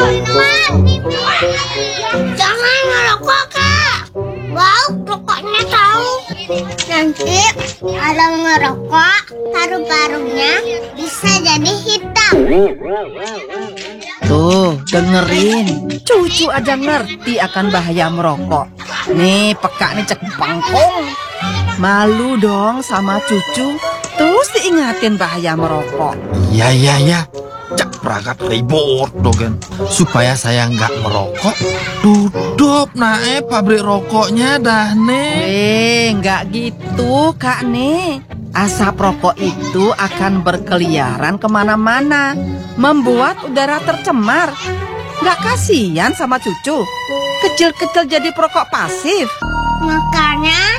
Jangan ngerokok, Kak. Bau rokoknya tahu. Nanti kalau ngerokok, paru-parunya bisa jadi hitam. Tuh, dengerin. Cucu aja ngerti akan bahaya merokok. Nih, peka nih cek bangkong. Malu dong sama cucu. Terus diingatin bahaya merokok. Ya. Cak perangkat ribut dogen. Supaya saya nggak merokok, tutup nae pabrik rokoknya dah nih. Nggak gitu, Kak nih. Asap rokok itu akan berkeliaran kemana-mana, membuat udara tercemar. Nggak kasihan sama cucu? Kecil-kecil jadi perokok pasif. Makanya